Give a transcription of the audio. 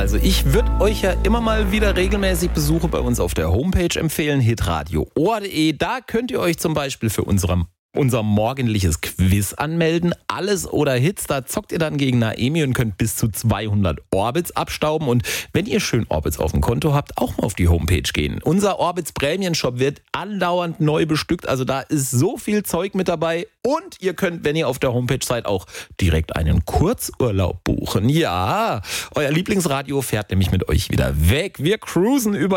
Also ich würde euch ja immer mal wieder regelmäßig Besuche bei uns auf der Homepage empfehlen, hitradio.de. Da könnt ihr euch zum Beispiel für unser morgendliches Quiz anmelden. Alles oder Hits, da zockt ihr dann gegen Naemi und könnt bis zu 200 Orbits abstauben. Und wenn ihr schön Orbits auf dem Konto habt, auch mal auf die Homepage gehen. Unser Orbits Prämienshop wird andauernd neu bestückt. Also da ist so viel Zeug mit dabei. Und ihr könnt, wenn ihr auf der Homepage seid, auch direkt einen Kurzurlaub buchen. Ja, euer Lieblingsradio fährt nämlich mit euch wieder weg. Wir cruisen über